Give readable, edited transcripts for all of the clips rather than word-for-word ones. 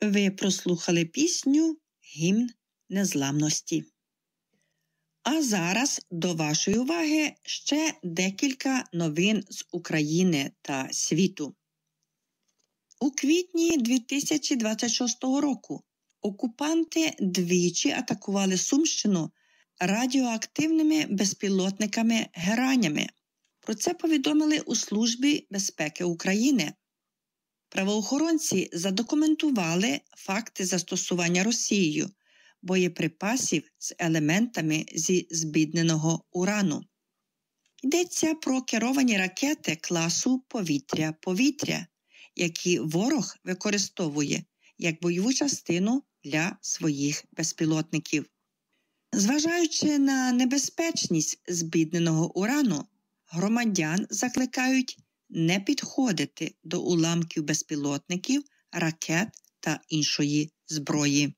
Ви прослухали пісню «Гімн незламності». А зараз до вашої уваги ще декілька новин з України та світу. У квітні 2026 року окупанти двічі атакували Сумщину радіоактивними безпілотниками-геранями. Про це повідомили у Службі безпеки України. Правоохоронці задокументували факти застосування Росією боєприпасів з елементами зі збідненого урану. Йдеться про керовані ракети класу повітря-повітря, які ворог використовує як бойову частину для своїх безпілотників. Зважаючи на небезпечність збідненого урану, громадян закликають не підходити до уламків безпілотників, ракет та іншої зброї.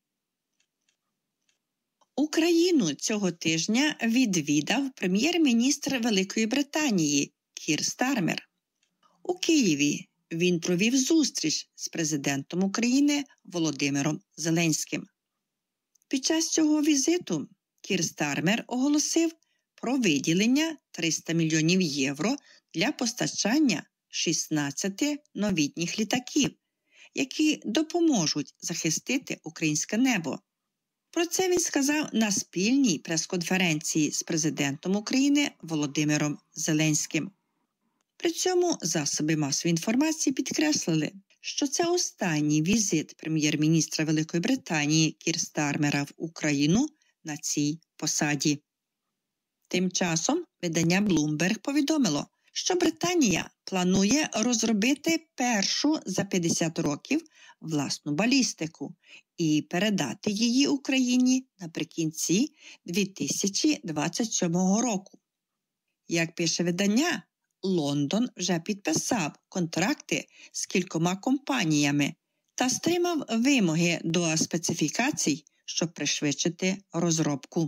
Україну цього тижня відвідав прем'єр-міністр Великої Британії Кір Стармер. У Києві він провів зустріч з президентом України Володимиром Зеленським. Під час цього візиту Кір Стармер оголосив про виділення 300 мільйонів євро для постачання 16 новітніх літаків, які допоможуть захистити українське небо. Про це він сказав на спільній прес-конференції з президентом України Володимиром Зеленським. При цьому засоби масової інформації підкреслили, що це останній візит прем'єр-міністра Великої Британії Кір Стармера в Україну на цій посаді. Тим часом видання Bloomberg повідомило, що Британія планує розробити першу за 50 років власну балістику і передати її Україні наприкінці 2027 року. Як пише видання, Лондон вже підписав контракти з кількома компаніями та стримав вимоги до специфікацій, щоб пришвидшити розробку.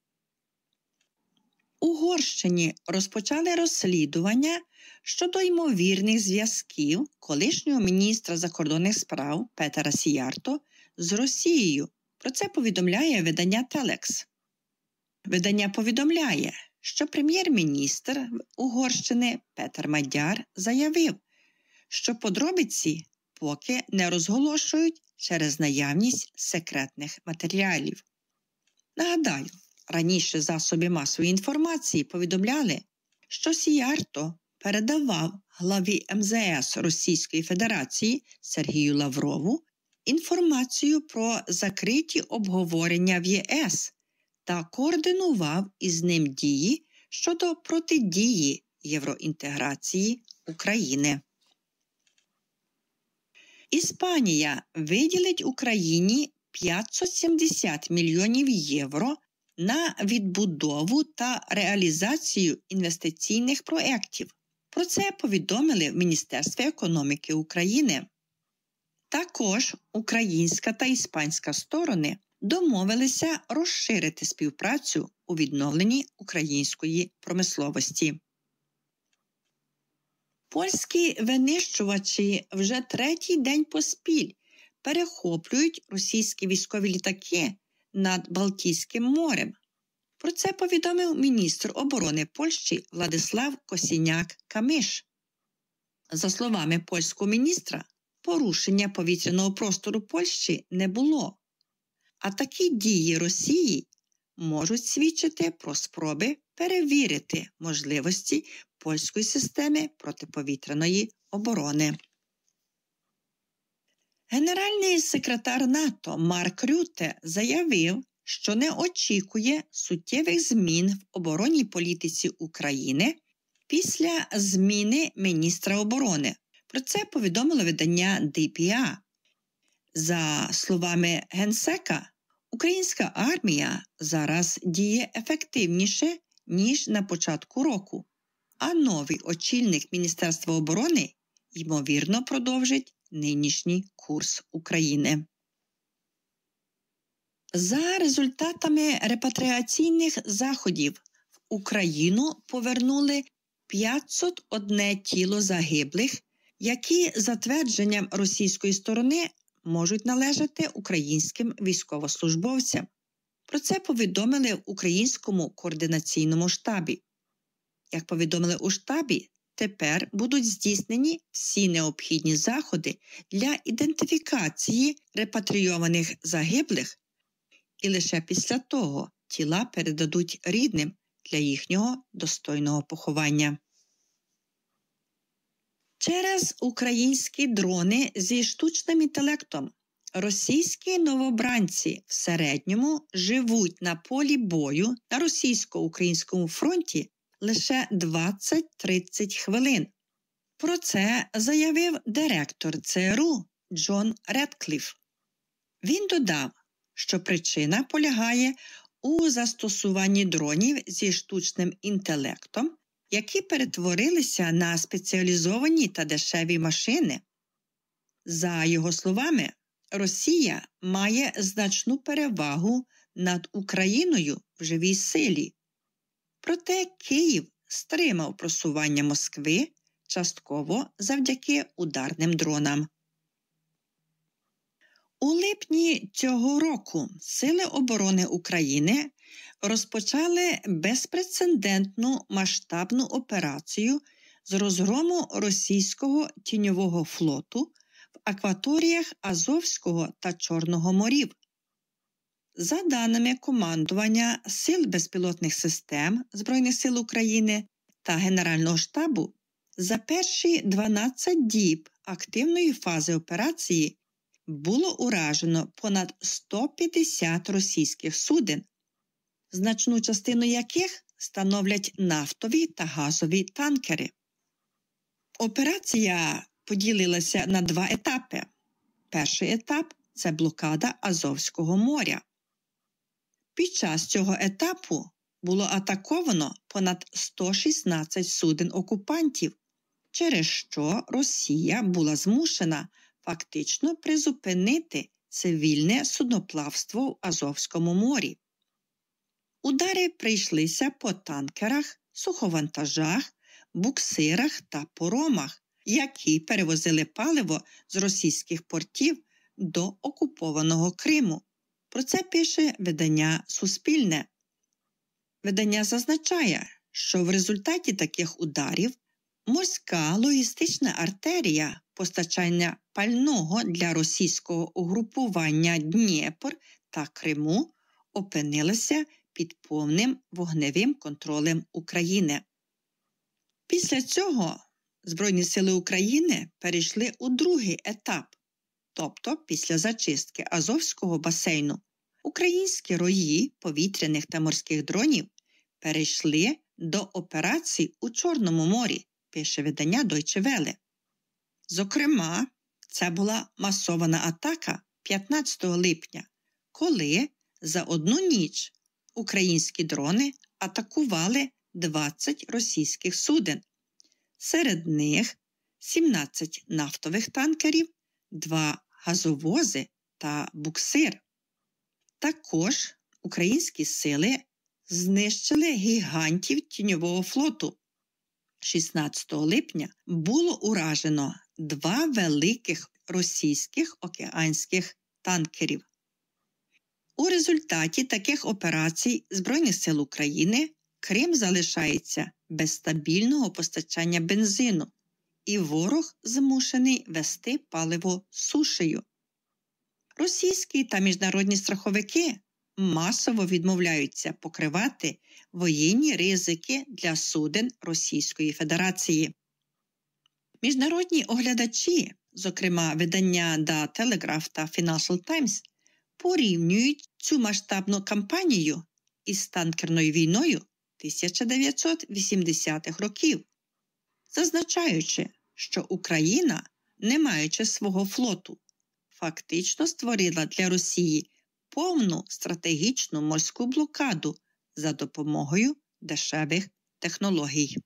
У Угорщині розпочали розслідування щодо ймовірних зв'язків колишнього міністра закордонних справ Петера Сіярто з Росією. Про це повідомляє видання Телекс. Видання повідомляє, що прем'єр-міністр Угорщини Петер Мадяр заявив, що подробиці поки не розголошують через наявність секретних матеріалів. Нагадаю, раніше засоби масової інформації повідомляли, що Сіярто передавав главі МЗС Російської Федерації Сергію Лаврову інформацію про закриті обговорення в ЄС та координував із ним дії щодо протидії євроінтеграції України. Іспанія виділить Україні 570 мільйонів євро на відбудову та реалізацію інвестиційних проєктів. Про це повідомили в Міністерстві економіки України. Також українська та іспанська сторони домовилися розширити співпрацю у відновленні української промисловості. Польські винищувачі вже третій день поспіль перехоплюють російські військові літаки над Балтійським морем. Про це повідомив міністр оборони Польщі Владислав Косіняк-Камиш. За словами польського міністра, порушення повітряного простору Польщі не було. А такі дії Росії можуть свідчити про спроби перевірити можливості польської системи протиповітряної оборони. Генеральний секретар НАТО Марк Рютте заявив, що не очікує суттєвих змін в оборонній політиці України після зміни міністра оборони. Про це повідомило видання DPA. За словами генсека, українська армія зараз діє ефективніше, ніж на початку року, а новий очільник Міністерства оборони, ймовірно, продовжить нинішній курс України. За результатами репатріаційних заходів в Україну повернули 501 тіло загиблих, які, за твердженням російської сторони, можуть належати українським військовослужбовцям. Про це повідомили в Українському координаційному штабі. Як повідомили у штабі, тепер будуть здійснені всі необхідні заходи для ідентифікації репатрійованих загиблих, і лише після того тіла передадуть рідним для їхнього достойного поховання. Через українські дрони зі штучним інтелектом російські новобранці в середньому живуть на полі бою на російсько-українському фронті лише 20-30 хвилин. Про це заявив директор ЦРУ Джон Редкліф. Він додав, що причина полягає у застосуванні дронів зі штучним інтелектом, які перетворилися на спеціалізовані та дешеві машини. За його словами, Росія має значну перевагу над Україною в живій силі. Проте Київ стримав просування Москви частково завдяки ударним дронам. У липні цього року Сили оборони України розпочали безпрецедентну масштабну операцію з розгрому російського тіньового флоту в акваторіях Азовського та Чорного морів. За даними командування Сил безпілотних систем Збройних сил України та Генерального штабу, за перші 12 діб активної фази операції було уражено понад 150 російських суден, значну частину яких становлять нафтові та газові танкери. Операція поділилася на два етапи. Перший етап – це блокада Азовського моря. Під час цього етапу було атаковано понад 116 суден окупантів, через що Росія була змушена фактично призупинити цивільне судноплавство в Азовському морі. Удари прийшлися по танкерах, суховантажах, буксирах та поромах, які перевозили паливо з російських портів до окупованого Криму. Про це пише видання «Суспільне». Видання зазначає, що в результаті таких ударів морська логістична артерія постачання пального для російського угрупування Дніпр та Криму опинилася під повним вогневим контролем України. Після цього Збройні сили України перейшли у другий етап, тобто після зачистки Азовського басейну. Українські рої повітряних та морських дронів перейшли до операцій у Чорному морі, пише видання Deutsche Welle. Зокрема, це була масована атака 15 липня, коли за одну ніч українські дрони атакували 20 російських суден. Серед них 17 нафтових танкерів, 2 газовози та буксир. Також українські сили знищили гігантів тіньового флоту. 16 липня було уражено 2 великих російських океанських танкерів. У результаті таких операцій Збройних сил України Крим залишається без стабільного постачання бензину, і ворог змушений вести паливо сушею. Російські та міжнародні страховики масово відмовляються покривати воєнні ризики для суден Російської Федерації. Міжнародні оглядачі, зокрема видання The Telegraph та Financial Times, порівнюють цю масштабну кампанію із танкерною війною 1980-х років, зазначаючи, що Україна, не маючи свого флоту, фактично створила для Росії повну стратегічну морську блокаду за допомогою дешевих технологій.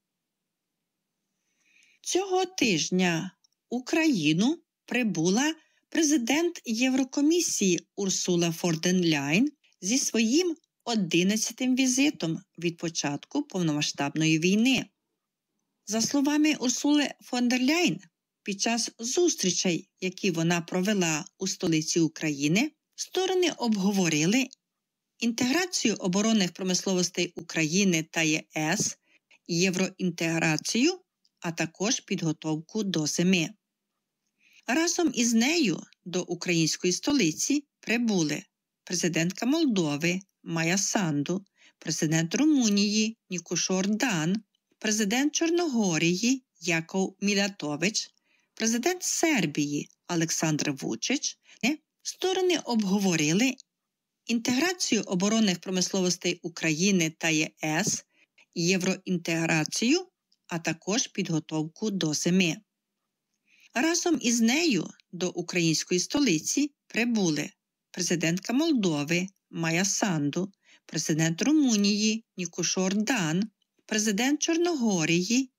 Цього тижня в Україну прибула президент Єврокомісії Урсула фон дер Ляєн зі своїм 11-тим візитом від початку повномасштабної війни. За словами Урсули фон дер Ляєн, під час зустрічей, які вона провела у столиці України, сторони обговорили інтеграцію оборонних промисловостей України та ЄС, євроінтеграцію, а також підготовку до зими. Разом із нею до української столиці прибули президентка Молдови Майя Санду, президент Румунії Нікош Ордан, президент Чорногорії Яков Мілятович, президент Сербії Олександр Вучич. Сторони обговорили інтеграцію оборонних промисловостей України та ЄС, євроінтеграцію, а також підготовку до зими. Разом із нею до української столиці прибули президентка Молдови Майя Санду, президент Румунії Нікош Ордан, президент Чорногорії